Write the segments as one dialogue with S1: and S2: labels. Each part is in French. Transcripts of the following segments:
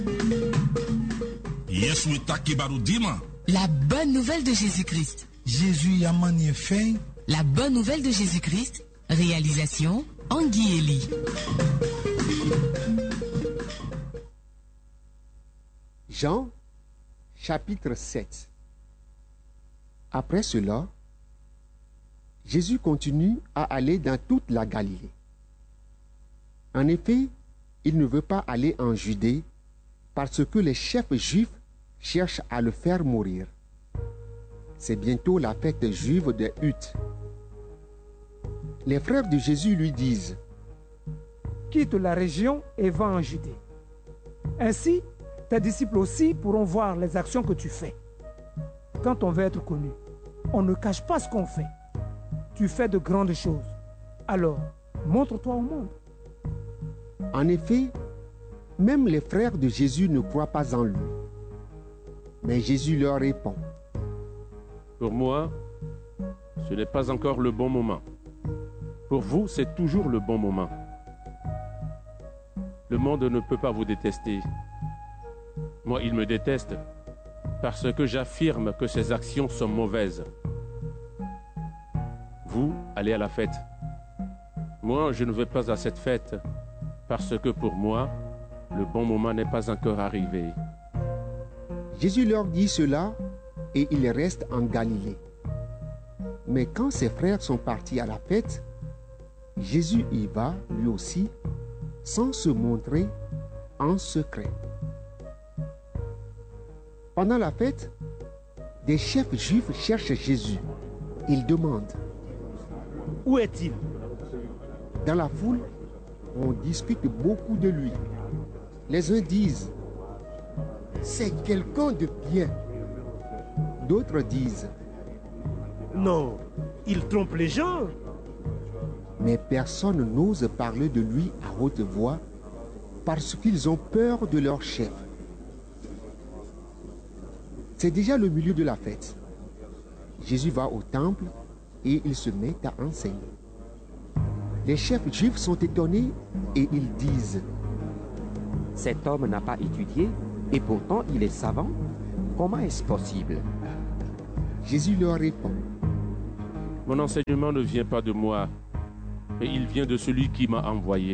S1: La bonne nouvelle de Jésus-Christ.
S2: Jésus Yamani fin.
S1: La bonne nouvelle de Jésus-Christ. Réalisation Anguy Eli.
S3: Jean, chapitre 7. Après cela, Jésus continue à aller dans toute la Galilée. En effet, il ne veut pas aller en Judée parce que les chefs juifs cherchent à le faire mourir. C'est bientôt la fête juive des Huttes. Les frères de Jésus lui disent:
S4: quitte la région et va en Judée. Ainsi, tes disciples aussi pourront voir les actions que tu fais. Quand on veut être connu, on ne cache pas ce qu'on fait. Tu fais de grandes choses. Alors, montre-toi au monde.
S3: En effet, même les frères de Jésus ne croient pas en lui. Mais Jésus leur répond:
S5: pour moi, ce n'est pas encore le bon moment. Pour vous, c'est toujours le bon moment. Le monde ne peut pas vous détester. Moi, il me déteste parce que j'affirme que ses actions sont mauvaises. Vous, allez à la fête. Moi, je ne vais pas à cette fête parce que pour moi, le bon moment n'est pas encore arrivé.
S3: Jésus leur dit cela et il reste en Galilée. Mais quand ses frères sont partis à la fête, Jésus y va lui aussi, sans se montrer, en secret. Pendant la fête, des chefs juifs cherchent Jésus. Ils demandent:
S6: où est-il?
S3: Dans la foule, on discute beaucoup de lui. Les uns disent: c'est quelqu'un de bien. D'autres disent:
S6: non, il trompe les gens.
S3: Mais personne n'ose parler de lui à haute voix parce qu'ils ont peur de leur chef. C'est déjà le milieu de la fête. Jésus va au temple et il se met à enseigner. Les chefs juifs sont étonnés et ils disent:
S7: cet homme n'a pas étudié et pourtant il est savant. Comment est-ce possible?
S3: Jésus leur répond:
S5: mon enseignement ne vient pas de moi, mais il vient de celui qui m'a envoyé.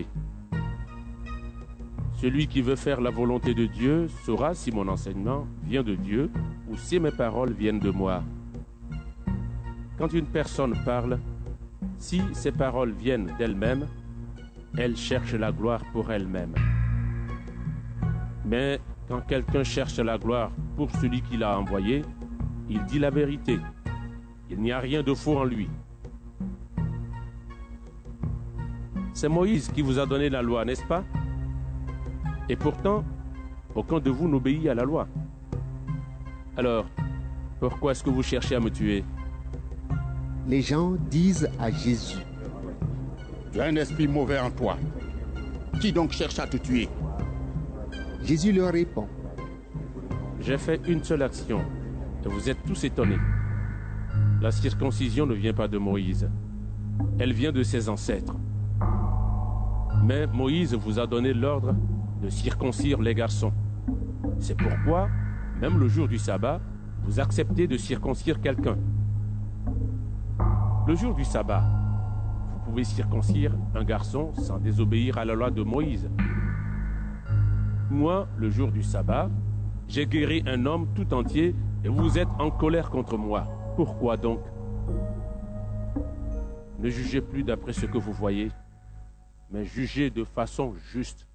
S5: Celui qui veut faire la volonté de Dieu saura si mon enseignement vient de Dieu ou si mes paroles viennent de moi. Quand une personne parle, si ses paroles viennent d'elle-même, elle cherche la gloire pour elle-même. Mais quand quelqu'un cherche la gloire pour celui qui l'a envoyé, il dit la vérité. Il n'y a rien de faux en lui. C'est Moïse qui vous a donné la loi, n'est-ce pas? Et pourtant, aucun de vous n'obéit à la loi. Alors, pourquoi est-ce que vous cherchez à me tuer?
S3: Les gens disent à Jésus:
S8: tu as un esprit mauvais en toi. Qui donc cherche à te tuer?
S3: Jésus leur répond:
S5: j'ai fait une seule action, et vous êtes tous étonnés. La circoncision ne vient pas de Moïse. Elle vient de ses ancêtres. Mais Moïse vous a donné l'ordre de circoncire les garçons. C'est pourquoi, même le jour du sabbat, vous acceptez de circoncire quelqu'un. Le jour du sabbat, vous pouvez circoncire un garçon sans désobéir à la loi de Moïse. Moi, le jour du sabbat, j'ai guéri un homme tout entier et vous êtes en colère contre moi. Pourquoi donc? Ne jugez plus d'après ce que vous voyez, mais jugez de façon juste.